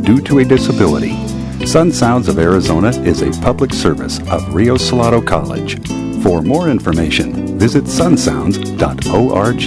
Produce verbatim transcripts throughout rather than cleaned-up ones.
due to a disability. Sun Sounds of Arizona is a public service of Rio Salado College. For more information, visit sun sounds dot org.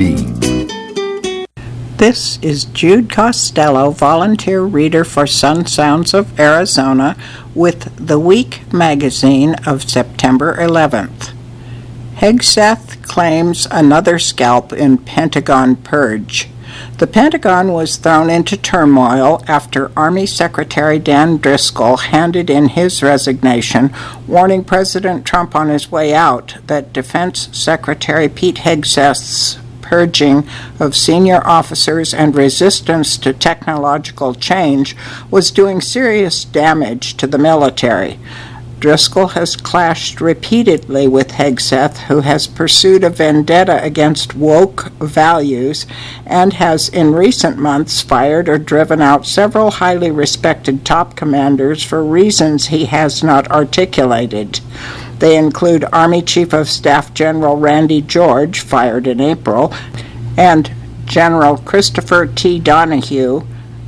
This is Jude Costello, volunteer reader for Sun Sounds of Arizona, with The Week magazine of September eleventh. Hegseth claims another scalp in Pentagon purge. The Pentagon was thrown into turmoil after Army Secretary Dan Driscoll handed in his resignation, warning President Trump on his way out that Defense Secretary Pete Hegseth's purging of senior officers and resistance to technological change was doing serious damage to the military. Driscoll has clashed repeatedly with Hegseth, who has pursued a vendetta against woke values and has in recent months fired or driven out several highly respected top commanders for reasons he has not articulated. They include Army Chief of Staff General Randy George, fired in April, and General Christopher T. Donahue,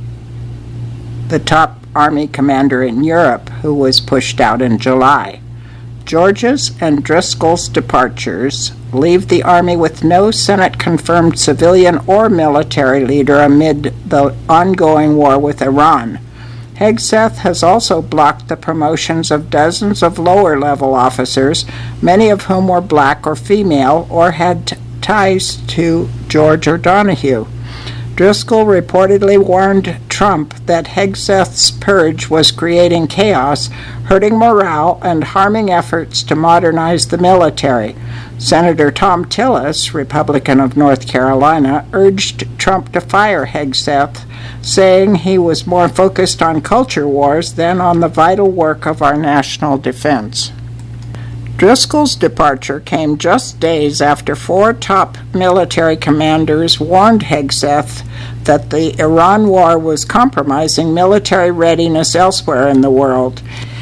the top Army commander in Europe, who was pushed out in July. George's and Driscoll's departures leave the Army with no Senate-confirmed civilian or military leader amid the ongoing war with Iran. Hegseth has also blocked the promotions of dozens of lower-level officers, many of whom were black or female or had t- ties to George or Donahue. Driscoll reportedly warned Trump that Hegseth's purge was creating chaos, hurting morale, and harming efforts to modernize the military. Senator Thom Tillis, Republican of North Carolina, urged Trump to fire Hegseth, saying he was more focused on culture wars than on the vital work of our national defense. Driscoll's departure came just days after four top military commanders warned Hegseth that the Iran war was compromising military readiness elsewhere in the world.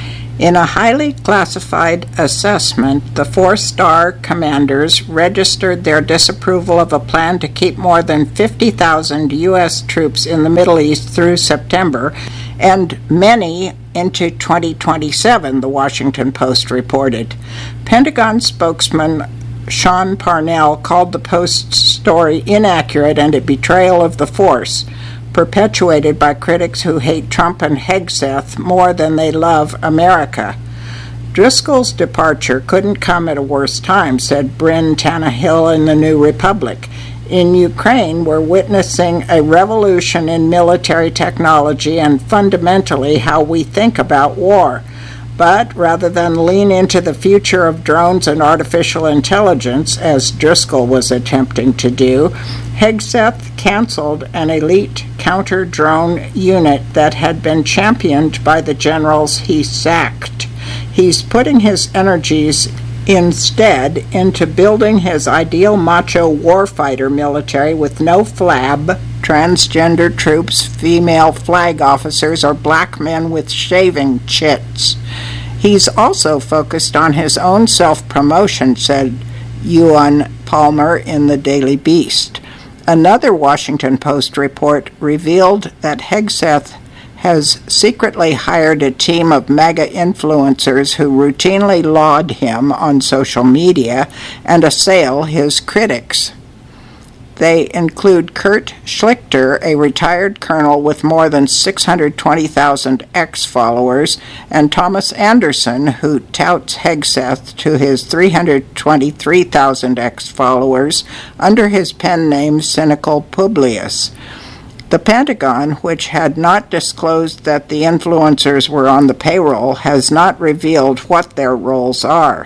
In a highly classified assessment, the four-star commanders registered their disapproval of a plan to keep more than fifty thousand U S troops in the Middle East through September, and many into twenty twenty-seven, the Washington Post reported. Pentagon spokesman Sean Parnell called the Post's story inaccurate and a betrayal of the force, perpetuated by critics who hate Trump and Hegseth more than they love America. Driscoll's departure couldn't come at a worse time, said Bryn Tannehill in the New Republic. In Ukraine, we're witnessing a revolution in military technology and fundamentally how we think about war. But rather than lean into the future of drones and artificial intelligence, as Driscoll was attempting to do, Hegseth canceled an elite counter-drone unit that had been championed by the generals he sacked. He's putting his energies instead into building his ideal macho warfighter military with no flab, transgender troops, female flag officers, or black men with shaving chits. He's also focused on his own self-promotion, said Ewan Palmer in the Daily Beast. Another Washington Post report revealed that Hegseth has secretly hired a team of mega influencers who routinely laud him on social media and assail his critics. They include Kurt Schlichter, a retired colonel with more than six hundred twenty thousand X followers, and Thomas Anderson, who touts Hegseth to his three hundred twenty-three thousand X followers under his pen name Cynical Publius. The Pentagon, which had not disclosed that the influencers were on the payroll, has not revealed what their roles are.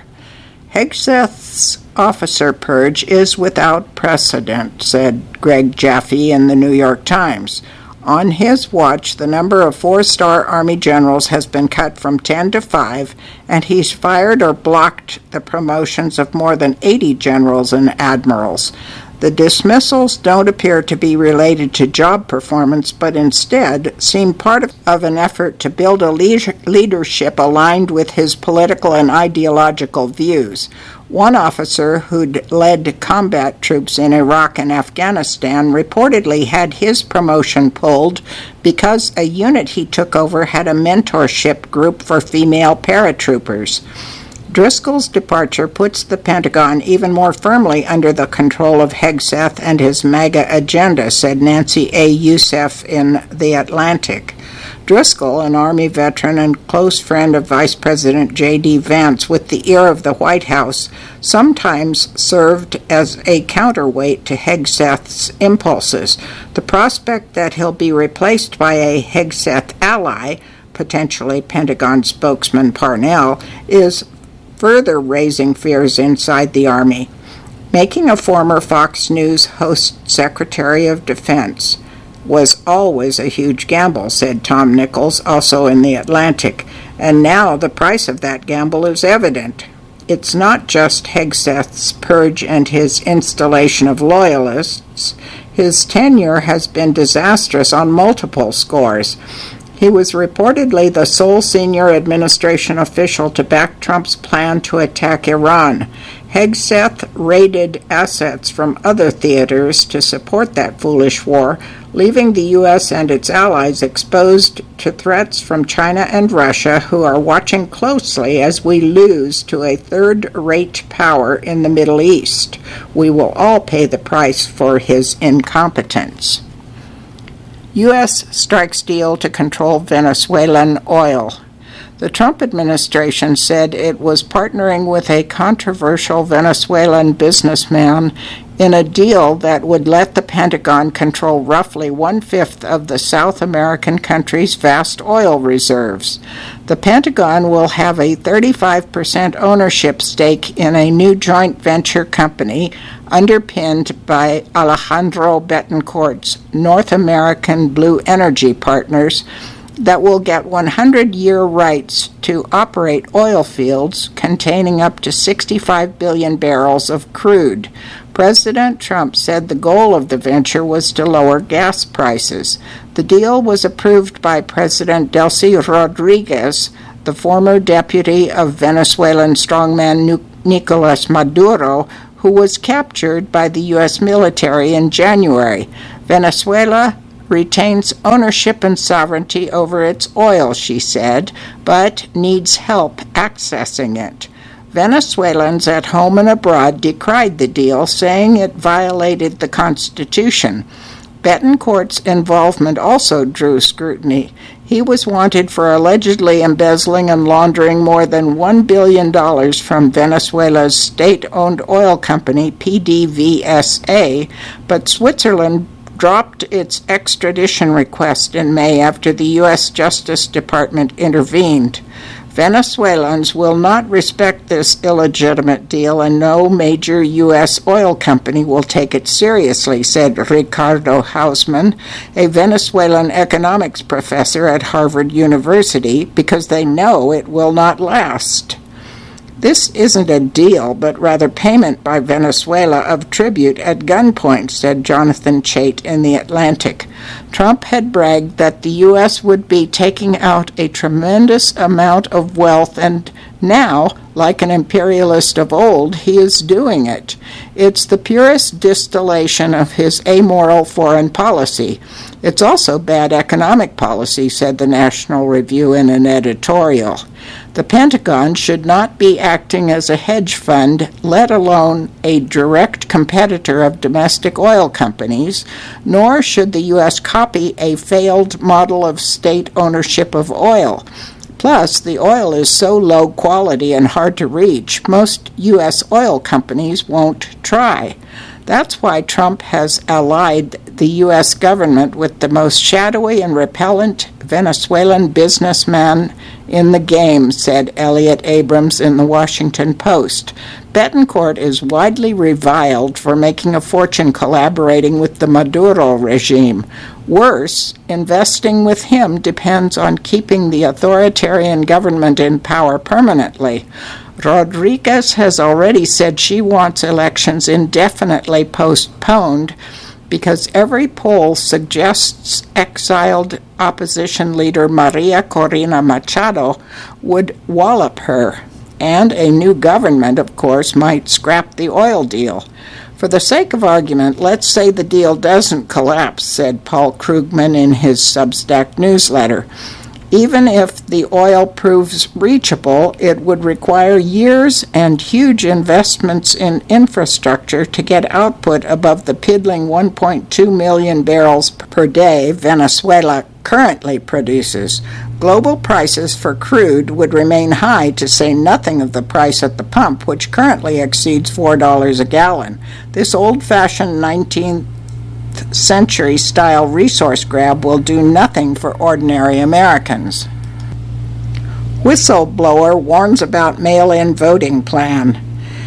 Hegseth's officer purge is without precedent, said Greg Jaffe in the New York Times. On his watch, the number of four-star Army generals has been cut from ten to five, and he's fired or blocked the promotions of more than eighty generals and admirals. The dismissals don't appear to be related to job performance, but instead seem part of, of an effort to build a leader, leadership aligned with his political and ideological views. One officer who'd led combat troops in Iraq and Afghanistan reportedly had his promotion pulled because a unit he took over had a mentorship group for female paratroopers. Driscoll's departure puts the Pentagon even more firmly under the control of Hegseth and his MAGA agenda, said Nancy A. Youssef in The Atlantic. Driscoll, an Army veteran and close friend of Vice President J D. Vance with the ear of the White House, sometimes served as a counterweight to Hegseth's impulses. The prospect that he'll be replaced by a Hegseth ally, potentially Pentagon spokesman Parnell, is further raising fears inside the Army. Making a former Fox News host Secretary of Defense was always a huge gamble, said Tom Nichols, also in The Atlantic, and now the price of that gamble is evident. It's not just Hegseth's purge and his installation of loyalists. His tenure has been disastrous on multiple scores. He was reportedly the sole senior administration official to back Trump's plan to attack Iran. Hegseth raided assets from other theaters to support that foolish war, leaving the U S and its allies exposed to threats from China and Russia, who are watching closely as we lose to a third-rate power in the Middle East. We will all pay the price for his incompetence. U S strikes deal to control Venezuelan oil. The Trump administration said it was partnering with a controversial Venezuelan businessman in a deal that would let the Pentagon control roughly one-fifth of the South American country's vast oil reserves. The Pentagon will have a thirty-five percent ownership stake in a new joint venture company underpinned by Alejandro Betancourt's North American Blue Energy Partners that will get one hundred year rights to operate oil fields containing up to sixty-five billion barrels of crude. President Trump said the goal of the venture was to lower gas prices. The deal was approved by President Delcy Rodriguez, the former deputy of Venezuelan strongman Nicolas Maduro, who was captured by the U S military in January. Venezuela retains ownership and sovereignty over its oil, she said, but needs help accessing it. Venezuelans at home and abroad decried the deal, saying it violated the Constitution. Betancourt's involvement also drew scrutiny. He was wanted for allegedly embezzling and laundering more than one billion dollars from Venezuela's state-owned oil company, P D V S A, but Switzerland dropped its extradition request in May after the U S Justice Department intervened. Venezuelans will not respect this illegitimate deal, and no major U S oil company will take it seriously, said Ricardo Hausman, a Venezuelan economics professor at Harvard University, because they know it will not last. This isn't a deal, but rather payment by Venezuela of tribute at gunpoint, said Jonathan Chait in The Atlantic. Trump had bragged that the U S would be taking out a tremendous amount of wealth, and now, like an imperialist of old, he is doing it. It's the purest distillation of his amoral foreign policy. It's also bad economic policy, said the National Review in an editorial. The Pentagon should not be acting as a hedge fund, let alone a direct competitor of domestic oil companies, nor should the U S copy a failed model of state ownership of oil. Plus, the oil is so low quality and hard to reach, most U S oil companies won't try. That's why Trump has allied the U S government with the most shadowy and repellent Venezuelan businessman in the game, said Elliot Abrams in the Washington Post. Betancourt is widely reviled for making a fortune collaborating with the Maduro regime. Worse, investing with him depends on keeping the authoritarian government in power permanently. Rodriguez has already said she wants elections indefinitely postponed because every poll suggests exiled opposition leader Maria Corina Machado would wallop her. and a new government, of course, might scrap the oil deal. For the sake of argument, let's say the deal doesn't collapse, said Paul Krugman in his Substack newsletter. Even if the oil proves reachable, it would require years and huge investments in infrastructure to get output above the piddling one point two million barrels per day Venezuela currently produces. Global prices for crude would remain high, to say nothing of the price at the pump, which currently exceeds four dollars a gallon. This old-fashioned nineteenth century style resource grab will do nothing for ordinary Americans. Whistleblower warns about mail-in voting plan.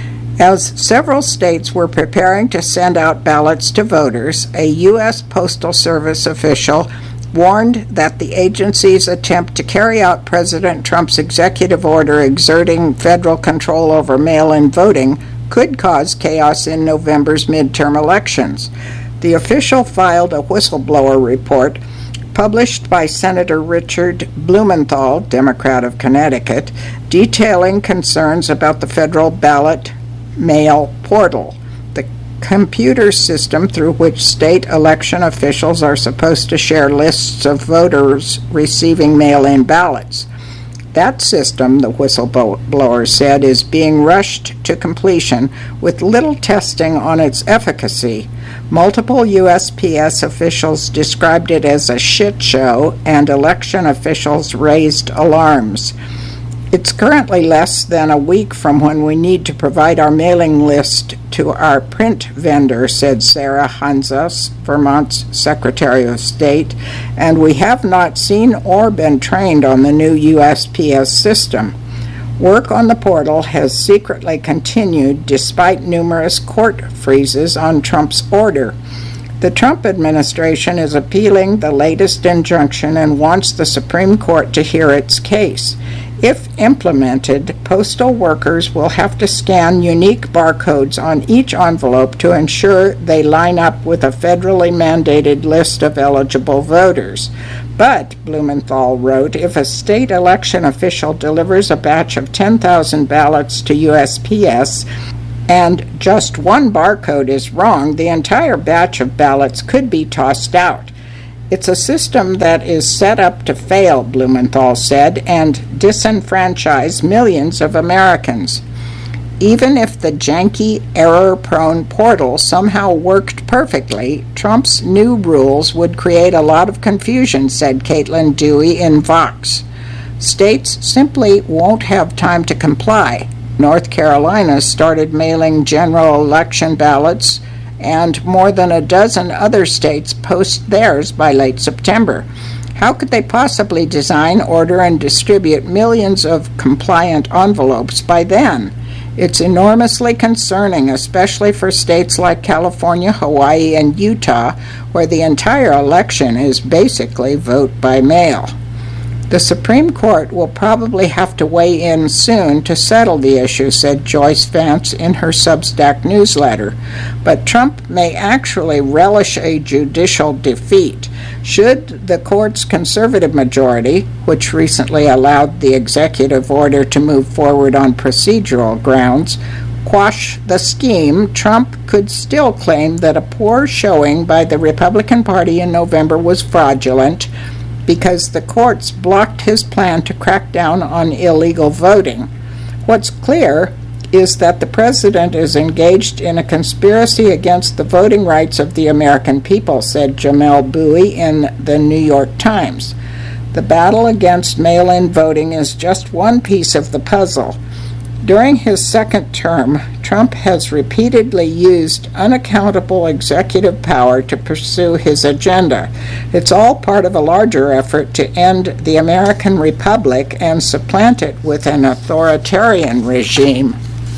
As several states were preparing to send out ballots to voters, a U S Postal Service official warned that the agency's attempt to carry out President Trump's executive order exerting federal control over mail-in voting could cause chaos in November's midterm elections. The official filed a whistleblower report published by Senator Richard Blumenthal, Democrat of Connecticut, detailing concerns about the federal ballot mail portal, the computer system through which state election officials are supposed to share lists of voters receiving mail-in ballots. That system, the whistleblower said, is being rushed to completion with little testing on its efficacy. Multiple U S P S officials described it as a shit show, and election officials raised alarms. It's currently less than a week from when we need to provide our mailing list to our print vendor, said Sarah Hanzas, Vermont's Secretary of State, and we have not seen or been trained on the new U S P S system. Work on the portal has secretly continued despite numerous court freezes on Trump's order. The Trump administration is appealing the latest injunction and wants the Supreme Court to hear its case. If implemented, postal workers will have to scan unique barcodes on each envelope to ensure they line up with a federally mandated list of eligible voters. But, Blumenthal wrote, if a state election official delivers a batch of ten thousand ballots to U S P S and just one barcode is wrong, the entire batch of ballots could be tossed out. It's a system that is set up to fail, Blumenthal said, and disenfranchise millions of Americans. Even if the janky, error-prone portal somehow worked perfectly, Trump's new rules would create a lot of confusion, said Caitlin Dewey in Vox. States simply won't have time to comply. North Carolina started mailing general election ballots, and more than a dozen other states post theirs by late September. How could they possibly design, order, and distribute millions of compliant envelopes by then? It's enormously concerning, especially for states like California, Hawaii, and Utah, where the entire election is basically vote by mail. The Supreme Court will probably have to weigh in soon to settle the issue, said Joyce Vance in her Substack newsletter. But Trump may actually relish a judicial defeat. Should the court's conservative majority, which recently allowed the executive order to move forward on procedural grounds, quash the scheme, Trump could still claim that a poor showing by the Republican Party in November was fraudulent, because the courts blocked his plan to crack down on illegal voting. What's clear is that the president is engaged in a conspiracy against the voting rights of the American people, said Jamel Bowie in the New York Times. The battle against mail-in voting is just one piece of the puzzle. During his second term, Trump has repeatedly used unaccountable executive power to pursue his agenda. It's all part of a larger effort to end the American Republic and supplant it with an authoritarian regime.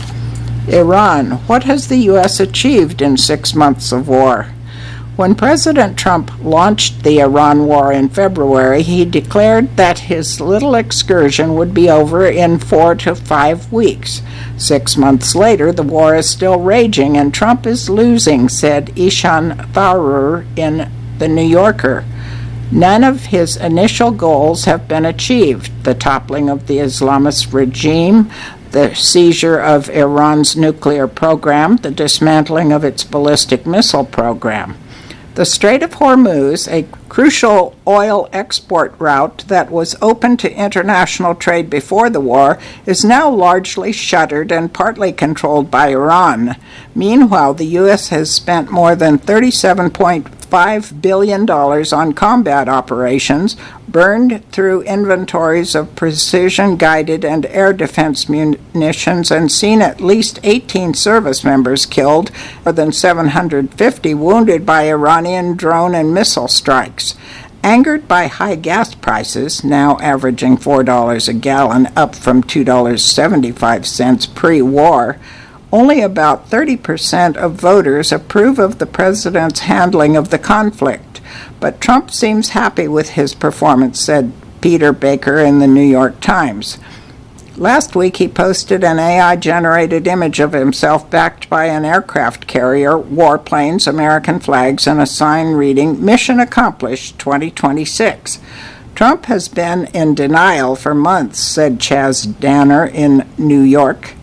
Iran. What has the U S achieved in six months of war? When President Trump launched the Iran war in February, he declared that his little excursion would be over in four to five weeks. Six months later, the war is still raging and Trump is losing, said Ishan Tharoor in The New Yorker. None of his initial goals have been achieved: the toppling of the Islamist regime, the seizure of Iran's nuclear program, the dismantling of its ballistic missile program. The Strait of Hormuz, a crucial oil export route that was open to international trade before the war, is now largely shuttered and partly controlled by Iran. Meanwhile, the U S has spent more than thirty-seven point five billion dollars on combat operations, burned through inventories of precision-guided and air defense munitions, and seen at least eighteen service members killed, more than seven hundred fifty wounded by Iranian drone and missile strikes. Angered by high gas prices, now averaging four dollars a gallon, up from two dollars and seventy-five cents pre-war, only about thirty percent of voters approve of the president's handling of the conflict. But Trump seems happy with his performance, said Peter Baker in the New York Times. Last week he posted an A I-generated image of himself backed by an aircraft carrier, warplanes, American flags, and a sign reading, "Mission Accomplished twenty twenty-six. Trump has been in denial for months, said Chaz Danner in New York.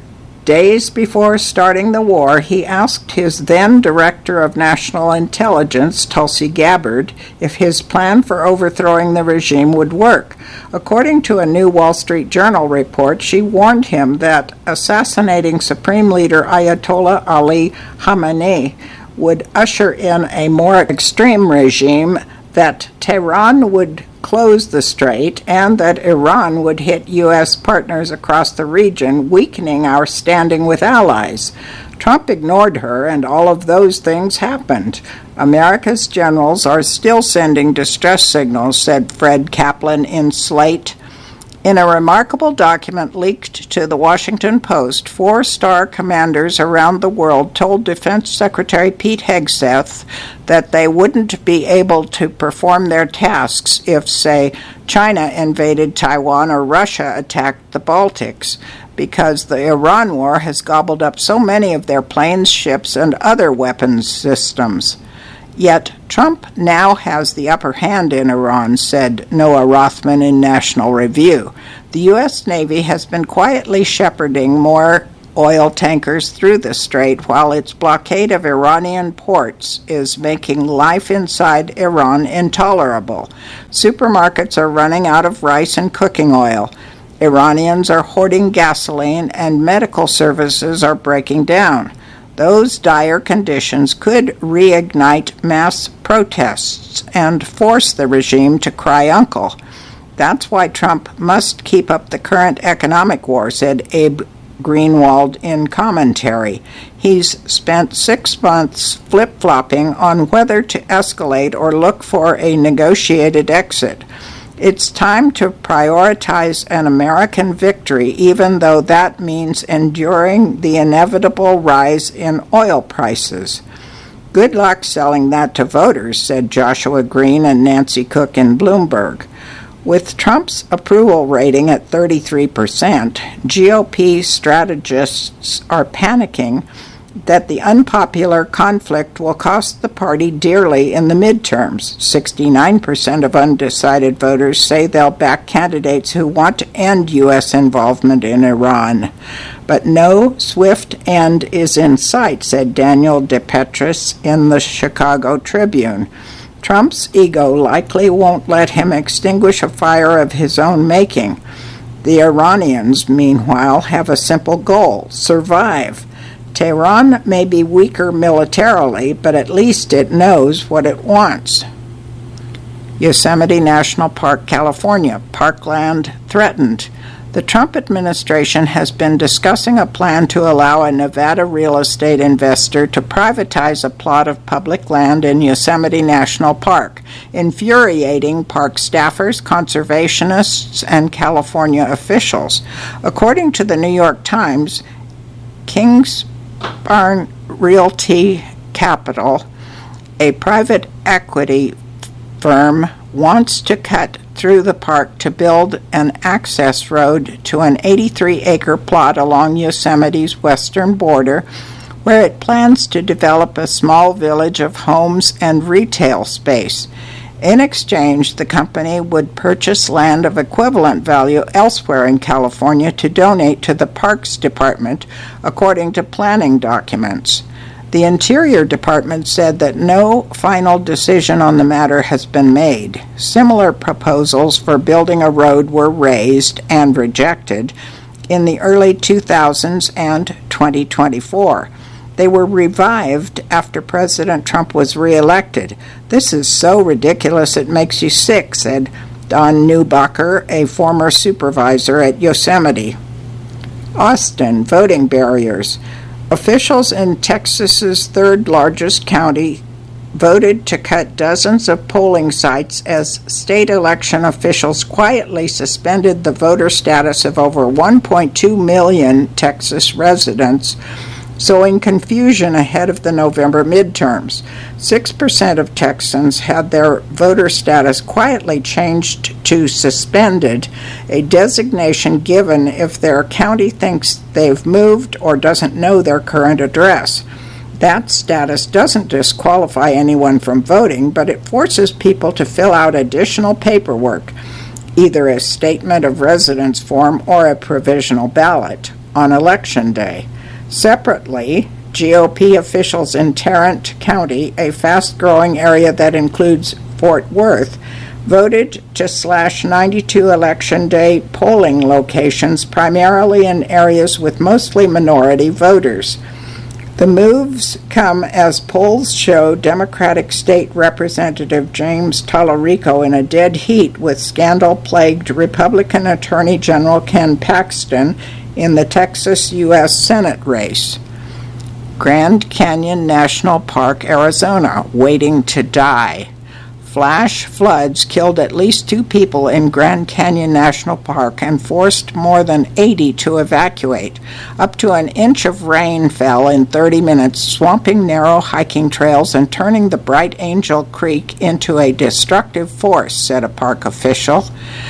Days before starting the war, he asked his then Director of National Intelligence, Tulsi Gabbard, if his plan for overthrowing the regime would work. According to a new Wall Street Journal report, she warned him that assassinating Supreme Leader Ayatollah Ali Khamenei would usher in a more extreme regime, that Tehran would close the strait, and that Iran would hit U S partners across the region, weakening our standing with allies. Trump ignored her, and all of those things happened. America's generals are still sending distress signals, said Fred Kaplan in Slate. In a remarkable document leaked to the Washington Post, four-star commanders around the world told Defense Secretary Pete Hegseth that they wouldn't be able to perform their tasks if, say, China invaded Taiwan or Russia attacked the Baltics, because the Iran war has gobbled up so many of their planes, ships, and other weapons systems. Yet Trump now has the upper hand in Iran, said Noah Rothman in National Review. The U S Navy has been quietly shepherding more oil tankers through the strait, while its blockade of Iranian ports is making life inside Iran intolerable. Supermarkets are running out of rice and cooking oil. Iranians are hoarding gasoline, and medical services are breaking down. Those dire conditions could reignite mass protests and force the regime to cry uncle. That's why Trump must keep up the current economic war, said Abe Greenwald in commentary. He's spent six months flip-flopping on whether to escalate or look for a negotiated exit. It's time to prioritize an American victory, even though that means enduring the inevitable rise in oil prices. Good luck selling that to voters, said Joshua Green and Nancy Cook in Bloomberg. With Trump's approval rating at thirty-three percent, G O P strategists are panicking that the unpopular conflict will cost the party dearly in the midterms. sixty-nine percent of undecided voters say they'll back candidates who want to end U S involvement in Iran. But no swift end is in sight, said Daniel DePetris in the Chicago Tribune. Trump's ego likely won't let him extinguish a fire of his own making. The Iranians, meanwhile, have a simple goal: survive. Tehran may be weaker militarily, but at least it knows what it wants. Yosemite National Park, California, parkland threatened. The Trump administration has been discussing a plan to allow a Nevada real estate investor to privatize a plot of public land in Yosemite National Park, infuriating park staffers, conservationists, and California officials. According to the New York Times, Kings Barn Realty Capital, a private equity firm, wants to cut through the park to build an access road to an eighty-three acre plot along Yosemite's western border, where it plans to develop a small village of homes and retail space. In exchange, the company would purchase land of equivalent value elsewhere in California to donate to the Parks Department, according to planning documents. The Interior Department said that no final decision on the matter has been made. Similar proposals for building a road were raised and rejected in the early two thousands and twenty twenty-four. They were revived after President Trump was reelected. "This is so ridiculous it makes you sick," said Don Neubacher, a former supervisor at Yosemite. Austin, voting barriers. Officials in Texas's third largest county voted to cut dozens of polling sites as state election officials quietly suspended the voter status of over one point two million Texas residents, sowing confusion ahead of the November midterms. Six percent of Texans had their voter status quietly changed to suspended, a designation given if their county thinks they've moved or doesn't know their current address. That status doesn't disqualify anyone from voting, but it forces people to fill out additional paperwork, either a statement of residence form or a provisional ballot, on Election Day. Separately, G O P officials in Tarrant County, a fast-growing area that includes Fort Worth, voted to slash ninety-two Election Day polling locations, primarily in areas with mostly minority voters. The moves come as polls show Democratic State Representative James Tallarico in a dead heat with scandal-plagued Republican Attorney General Ken Paxton in the Texas U S Senate race. Grand Canyon National Park, Arizona, waiting to die. Flash floods killed at least two people in Grand Canyon National Park and forced more than eighty to evacuate. Up to an inch of rain fell in thirty minutes, swamping narrow hiking trails and turning the Bright Angel Creek into a destructive force, said a park official.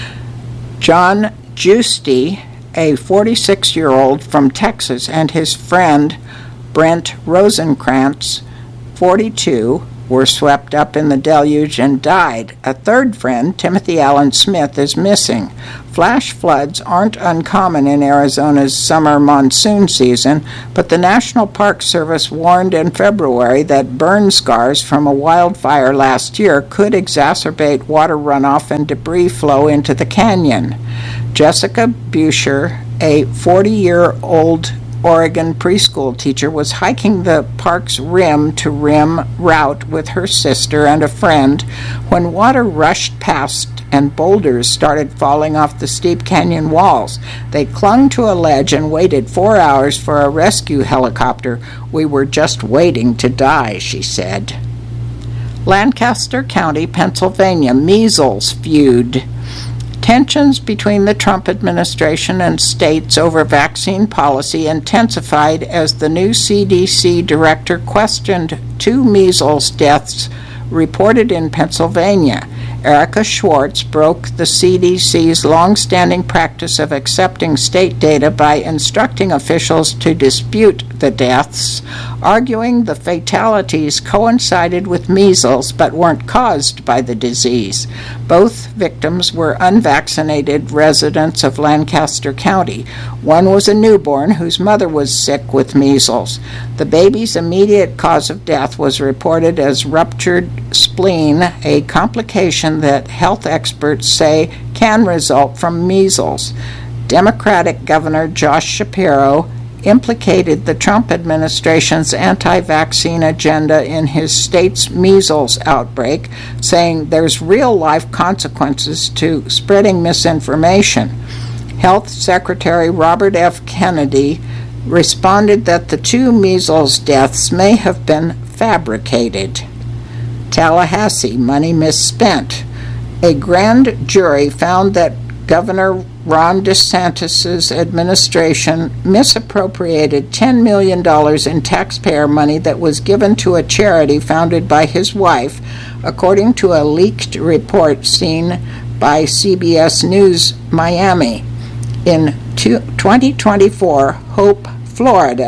John Giusti, a forty-six-year-old from Texas, and his friend Brent Rosenkrantz, forty-two, were swept up in the deluge and died. A third friend, Timothy Allen Smith, is missing. Flash floods aren't uncommon in Arizona's summer monsoon season, but the National Park Service warned in February that burn scars from a wildfire last year could exacerbate water runoff and debris flow into the canyon. Jessica Buscher, a forty-year-old Oregon preschool teacher, was hiking the park's rim-to-rim route with her sister and a friend when water rushed past and boulders started falling off the steep canyon walls. They clung to a ledge and waited four hours for a rescue helicopter. "We were just waiting to die," she said. Lancaster County, Pennsylvania, measles feud. Tensions between the Trump administration and states over vaccine policy intensified as the new C D C director questioned two measles deaths reported in Pennsylvania. Erica Schwartz broke the C D C's long-standing practice of accepting state data by instructing officials to dispute the deaths, arguing the fatalities coincided with measles but weren't caused by the disease. Both victims were unvaccinated residents of Lancaster County. One was a newborn whose mother was sick with measles. The baby's immediate cause of death was reported as ruptured spleen, a complication that health experts say can result from measles. Democratic Governor Josh Shapiro implicated the Trump administration's anti-vaccine agenda in his state's measles outbreak, saying there's real-life consequences to spreading misinformation. Health Secretary Robert F. Kennedy responded that the two measles deaths may have been fabricated. Tallahassee, money misspent. A grand jury found that Governor Ron DeSantis' administration misappropriated ten million dollars in taxpayer money that was given to a charity founded by his wife, according to a leaked report seen by C B S News Miami. In twenty twenty-four, Hope, Florida,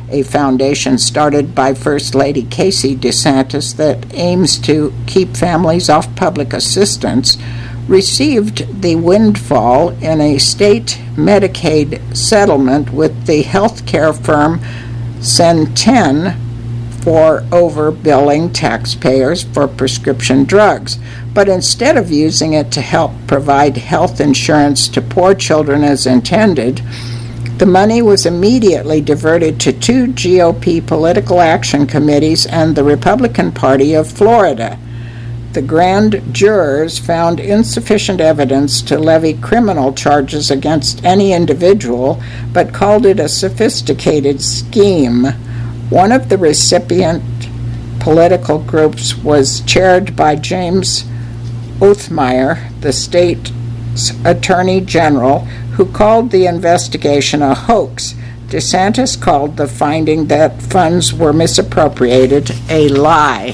a foundation started by First Lady Casey DeSantis that aims to keep families off public assistance, received the windfall in a state Medicaid settlement with the healthcare firm Centene for overbilling taxpayers for prescription drugs. But instead of using it to help provide health insurance to poor children as intended, the money was immediately diverted to two G O P political action committees and the Republican Party of Florida. The grand jurors found insufficient evidence to levy criminal charges against any individual, but called it a sophisticated scheme. One of the recipient political groups was chaired by James Othmeyer, the state's attorney general, who called the investigation a hoax. DeSantis called the finding that funds were misappropriated a lie.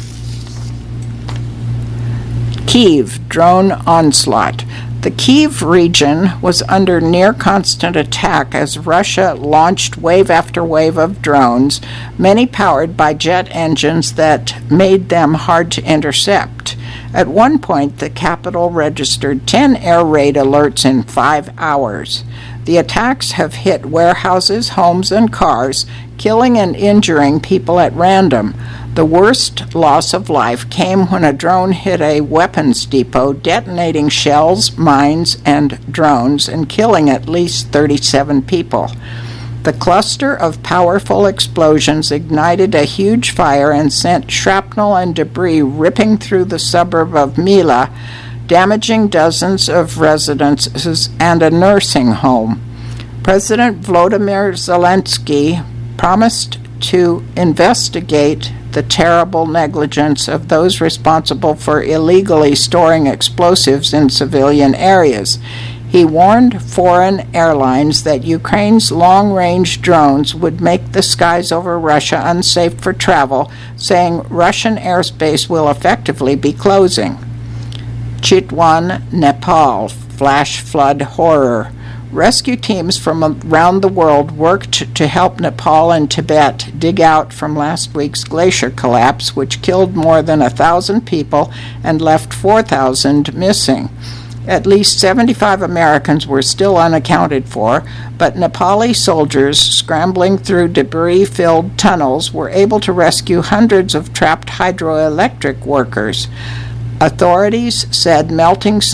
Kyiv drone onslaught. The Kyiv region was under near constant attack as Russia launched wave after wave of drones, many powered by jet engines that made them hard to intercept. At one point, the capital registered ten air raid alerts in five hours. The attacks have hit warehouses, homes, and cars, killing and injuring people at random. The worst loss of life came when a drone hit a weapons depot, detonating shells, mines, and drones, and killing at least thirty-seven people. The cluster of powerful explosions ignited a huge fire and sent shrapnel and debris ripping through the suburb of Mila, damaging dozens of residences and a nursing home. President Volodymyr Zelensky promised to investigate the terrible negligence of those responsible for illegally storing explosives in civilian areas. He warned foreign airlines that Ukraine's long-range drones would make the skies over Russia unsafe for travel, saying Russian airspace will effectively be closing. Chitwan, Nepal, flash flood horror. Rescue teams from around the world worked to help Nepal and Tibet dig out from last week's glacier collapse, which killed more than a thousand people and left four thousand missing. At least seventy-five Americans were still unaccounted for, but Nepali soldiers scrambling through debris-filled tunnels were able to rescue hundreds of trapped hydroelectric workers. Authorities said melting